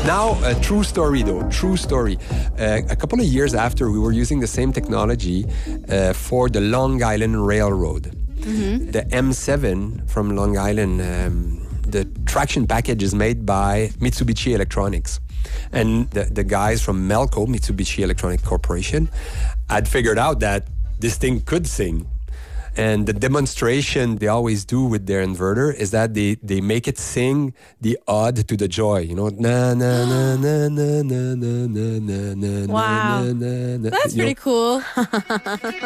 Now, a true story though, true story. A couple of years after, we were using the same technology for the Long Island Railroad. The M7 from Long Island, the traction package is made by Mitsubishi Electronics. And the guys from Melco, Mitsubishi Electronic Corporation, had figured out that this thing could sing. And the demonstration they always do with their inverter is that they make it sing the ode to the joy. You know, na na na na na na na na na. Wow. na, na, na. That's You know, pretty cool.